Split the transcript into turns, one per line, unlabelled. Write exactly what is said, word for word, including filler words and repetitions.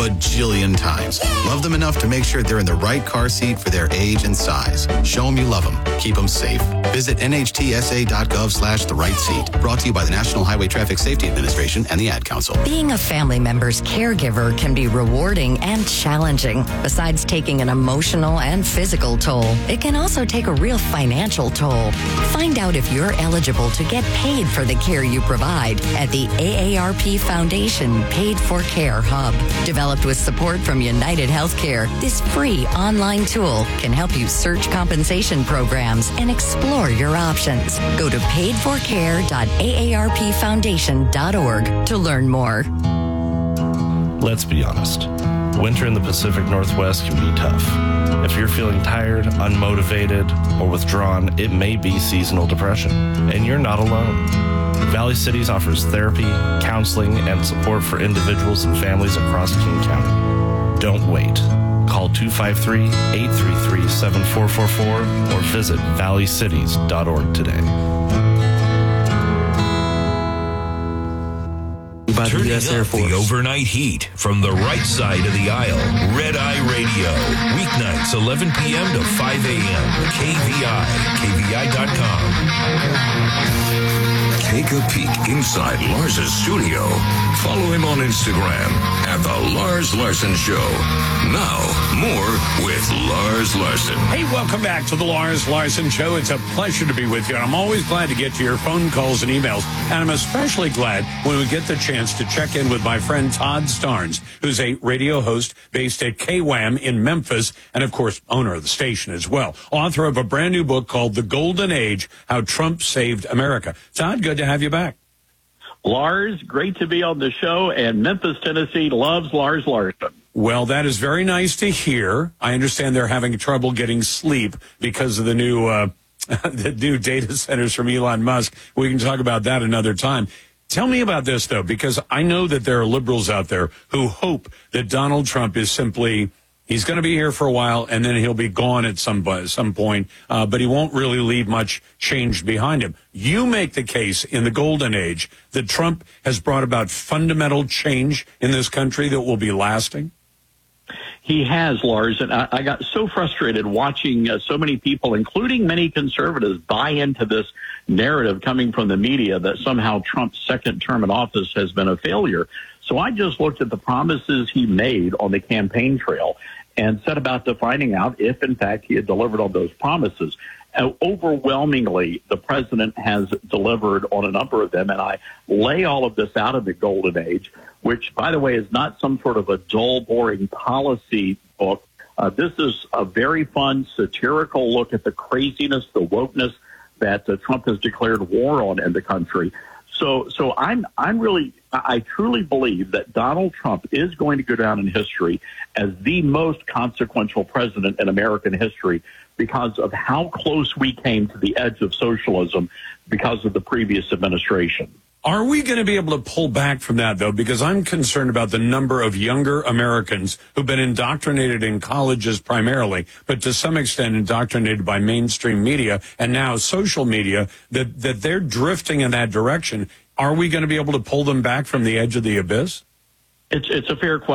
bajillion times. Love them enough to make sure they're in the right car seat for their age and size. Show them you love them. Keep them safe. Visit N H T S A dot gov slash the right seat. Brought to you by the National Highway Traffic Safety Administration and the Ad Council.
Being a family member's caregiver can be rewarding and challenging. Besides taking an emotional and physical toll, it can also take a real financial toll. Find out if you're eligible to get paid for the care you provide at the A A R P Foundation Paid for Care Hub. Developed with support from United Healthcare, this free online tool can help you search compensation programs and explore your options. Go to paid for care dot A A R P foundation dot org to learn more.
Let's be honest. Winter in the Pacific Northwest can be tough. If you're feeling tired, unmotivated, or withdrawn, it may be seasonal depression, and you're not alone. Valley Cities offers therapy, counseling, and support for individuals and families across King County. Don't wait. Call two five three, eight three three, seven four four four or visit valley cities dot org today.
By the
Turning
U S Air
up
Force.
the overnight heat from the right side of the aisle. Red Eye Radio. Weeknights, eleven p.m. to five a.m. K V I. K V I dot com. Take a peek inside Lars's studio. Follow him on Instagram at The Lars Larson Show. Now, more with Lars Larson.
Hey, welcome back to The Lars Larson Show. It's a pleasure to be with you. And I'm always glad to get to your phone calls and emails. And I'm especially glad when we get the chance to check in with my friend Todd Starnes, who's a radio host based at K W A M in Memphis, and, of course, owner of the station as well. Author of a brand new book called The Golden Age, How Trump Saved America. Todd, good to have you back.
Lars, great to be on the show, and Memphis, Tennessee loves Lars Larson.
Well, that is very nice to hear. I understand they're having trouble getting sleep because of the new uh, the new data centers from Elon Musk. We can talk about that another time. Tell me about this, though, because I know that there are liberals out there who hope that Donald Trump is simply, he's going to be here for a while, and then he'll be gone at some, some point, uh, but he won't really leave much change behind him. You make the case in the golden age that Trump has brought about fundamental change in this country that will be lasting?
He has, Lars, and I, I got so frustrated watching uh, so many people, including many conservatives, buy into this narrative coming from the media that somehow Trump's second term in office has been a failure. So I just looked at the promises he made on the campaign trail and set about to finding out if, in fact, he had delivered on those promises. Uh, overwhelmingly, the president has delivered on a number of them, and I lay all of this out in the golden age, which, by the way, is not some sort of a dull, boring policy book. Uh, this is a very fun, satirical look at the craziness, the wokeness that uh, Trump has declared war on in the country. So, so I'm, I'm really, I truly believe that Donald Trump is going to go down in history as the most consequential president in American history because of how close we came to the edge of socialism because of the previous administration.
Are we going to be able to pull back from that, though? Because I'm concerned about the number of younger Americans who've been indoctrinated in colleges primarily, but to some extent indoctrinated by mainstream media and now social media, that, that they're drifting in that direction. Are we going to be able to pull them back from the edge of the abyss?
It's, it's a fair question.